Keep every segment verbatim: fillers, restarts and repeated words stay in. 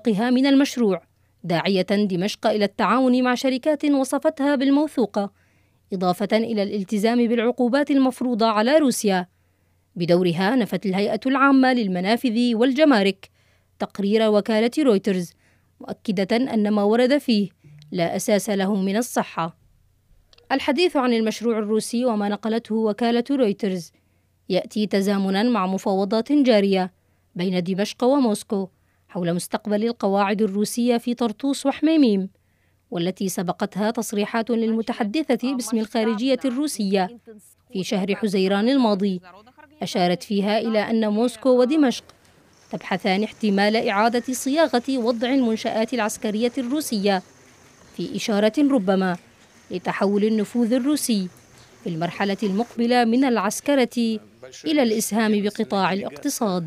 انطلاقها من المشروع، داعية دمشق إلى التعاون مع شركات وصفتها بالموثوقة، إضافة إلى الالتزام بالعقوبات المفروضة على روسيا. بدورها نفت الهيئة العامة للمنافذ والجمارك تقرير وكالة رويترز، مؤكدة أن ما ورد فيه لا أساس له من الصحة. الحديث عن المشروع الروسي وما نقلته وكالة رويترز يأتي تزامنا مع مفاوضات جارية بين دمشق وموسكو حول مستقبل القواعد الروسية في طرطوس وحميميم، والتي سبقتها تصريحات للمتحدثة باسم الخارجية الروسية في شهر حزيران الماضي، أشارت فيها إلى أن موسكو ودمشق تبحثان احتمال إعادة صياغة وضع المنشآت العسكرية الروسية، في إشارة ربما لتحول النفوذ الروسي في المرحلة المقبلة من العسكرة إلى الإسهام بقطاع الاقتصاد.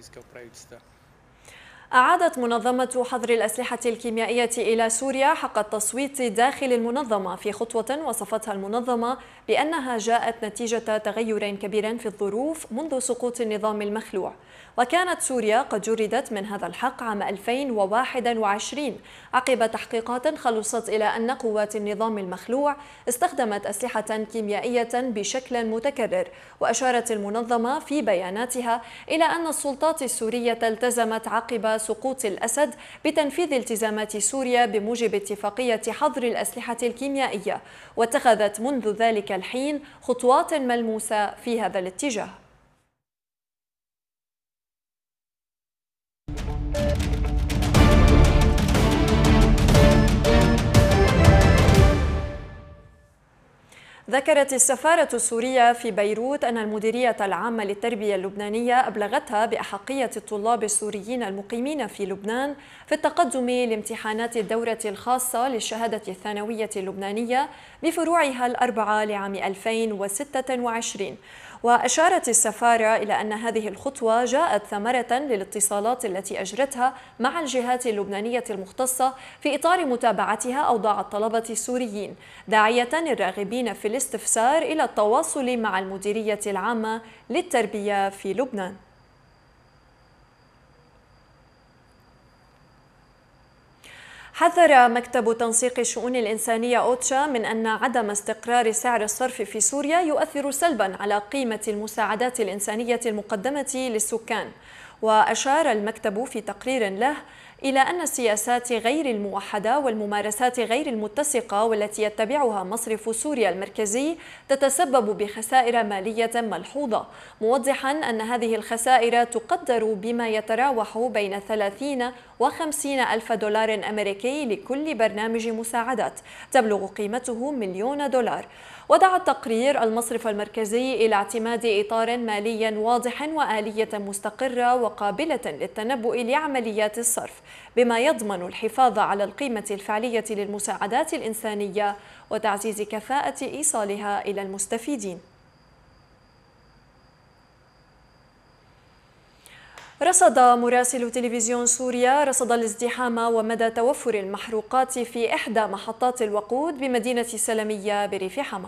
أعادت منظمة حظر الأسلحة الكيميائية إلى سوريا حق التصويت داخل المنظمة في خطوة وصفتها المنظمة بأنها جاءت نتيجة تغير كبير في الظروف منذ سقوط النظام المخلوع. وكانت سوريا قد جردت من هذا الحق عام ألفين وواحد وعشرين عقب تحقيقات خلصت إلى أن قوات النظام المخلوع استخدمت أسلحة كيميائية بشكل متكرر. وأشارت المنظمة في بياناتها إلى أن السلطات السورية التزمت عقب سقوط الأسد بتنفيذ التزامات سوريا بموجب اتفاقية حظر الأسلحة الكيميائية، واتخذت منذ ذلك الحين خطوات ملموسة في هذا الاتجاه. ذكرت السفارة السورية في بيروت أن المديرية العامة للتربية اللبنانية أبلغتها بأحقية الطلاب السوريين المقيمين في لبنان في التقدم لامتحانات الدورة الخاصة للشهادة الثانوية اللبنانية بفروعها الأربعة لعام ألفين وستة وعشرين. وأشارت السفارة إلى أن هذه الخطوة جاءت ثمرة للاتصالات التي أجرتها مع الجهات اللبنانية المختصة في إطار متابعتها أوضاع الطلبة السوريين، داعية الراغبين في الاستفسار إلى التواصل مع المديرية العامة للتربية في لبنان. حذر مكتب تنسيق الشؤون الإنسانية أوتشا من أن عدم استقرار سعر الصرف في سوريا يؤثر سلبا على قيمة المساعدات الإنسانية المقدمة للسكان. وأشار المكتب في تقرير له إلى أن السياسات غير الموحدة والممارسات غير المتسقة والتي يتبعها مصرف سوريا المركزي تتسبب بخسائر مالية ملحوظة، موضحا أن هذه الخسائر تقدر بما يتراوح بين ثلاثين وخمسين ألف دولار أمريكي لكل برنامج مساعدات تبلغ قيمته مليون دولار. ودعا التقرير المصرف المركزي إلى اعتماد إطار مالي واضح وآلية مستقرة وقابلة للتنبؤ لعمليات الصرف، بما يضمن الحفاظ على القيمة الفعلية للمساعدات الإنسانية وتعزيز كفاءة إيصالها إلى المستفيدين. رصد مراسل تلفزيون سوريا رصد الازدحام ومدى توفر المحروقات في إحدى محطات الوقود بمدينة سلمية بريف حما.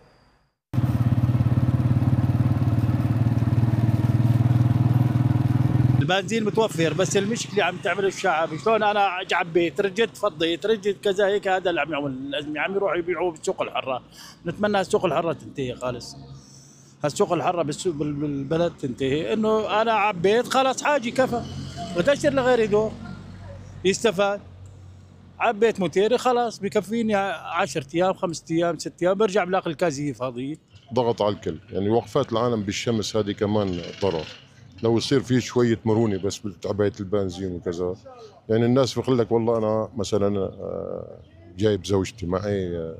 البنزين متوفر، بس المشكله عم تعمل الشعب. شلون انا عبيت رجت فضيت رجت كذا هيك، هذا اللي عم يعمل الازمه، عم يروحوا يبيعوه بالسوق الحره. نتمنى السوق الحره تنتهي خالص، هالسوق الحره بالسوق بالبلد تنتهي، انه انا عبيت خلاص حاجي كفى، وتشتري لغيري دور يستفاد. عبيت موتيري خلاص بكفيني عشرة ايام خمسة ايام ست ايام، برجع بلاقي الكازيه فاضيه. ضغط على الكل، يعني وقفات العالم بالشمس هذه كمان ضرر. لو يصير في شويه مرونه بس بتعبئه البنزين وكذا، يعني الناس بيقول لك والله انا مثلا جايب زوجتي معي،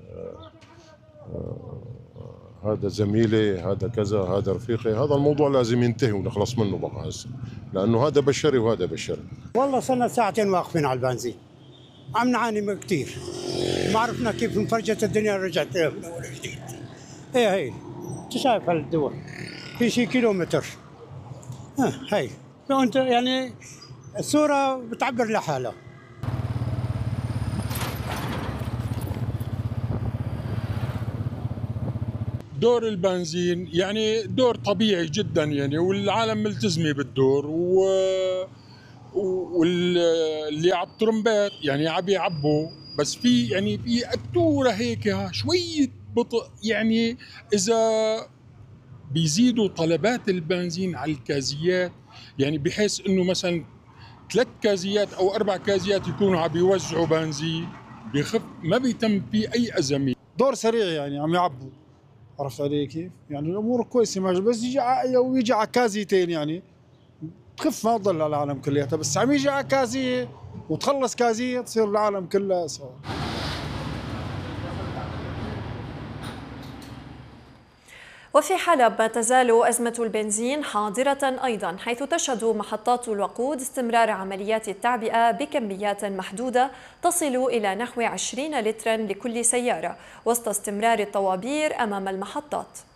هذا زميلي، هذا كذا، هذا رفيقي، هذا الموضوع لازم ينتهي ونخلص منه بقى هسه، لانه هذا بشري وهذا بشري. والله صرنا ساعتين واقفين على البنزين، عم نعاني من كثير، ما عرفنا كيف انفرجت الدنيا رجعت من اول جديد. ايه هي انت شايف هالدور في شي كيلومتر، اه هي انت يعني الصوره بتعبر لحالها. دور البنزين يعني دور طبيعي جدا يعني، والعالم ملتزمه بالدور، و واللي على الطرمبات يعني عم يعبوا، بس في يعني في قطوره هيك شويه بطء. يعني اذا بيزيدوا طلبات البنزين على الكازيات، يعني بحيث انه مثلا ثلاث كازيات او اربع كازيات يكونوا عم بيوزعوا بنزين، بيخف، ما بيتم فيه اي ازمه. دور سريع يعني عم يعبوا، عرفت علي كيف؟ يعني الامور كويسه ماشي، بس يجي ويجي على كازيتين يعني تخف، ما تضل على العالم كلياتها، بس عم يجي على كازيه وتخلص كازيه تصير العالم كلها سوا. وفي حلب تزال أزمة البنزين حاضرة أيضا، حيث تشهد محطات الوقود استمرار عمليات التعبئة بكميات محدودة تصل إلى نحو عشرين لترا لكل سيارة، وسط استمرار الطوابير أمام المحطات.